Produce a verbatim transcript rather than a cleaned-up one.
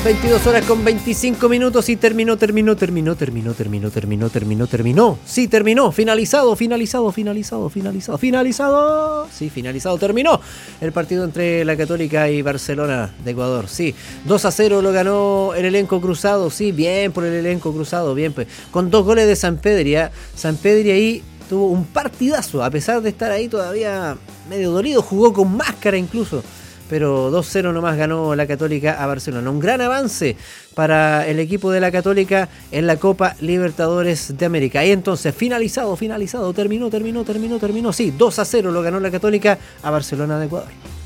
veintidós horas con veinticinco minutos y terminó, terminó, terminó, terminó, terminó, terminó, terminó, terminó. Sí, terminó, finalizado, finalizado, finalizado, finalizado, finalizado. Sí, finalizado, terminó el partido entre la Católica y Barcelona de Ecuador. Sí, dos a cero lo ganó el elenco cruzado. Sí, bien por el elenco cruzado, bien, pues, con dos goles de Sampedri. ¿eh? Sampedri ahí tuvo un partidazo, a pesar de estar ahí todavía medio dolido, jugó con máscara incluso. Pero dos cero nomás ganó la Católica a Barcelona. Un gran avance para el equipo de la Católica en la Copa Libertadores de América. Y entonces, finalizado, finalizado, terminó, terminó, terminó, terminó. Sí, dos a cero lo ganó la Católica a Barcelona de Ecuador.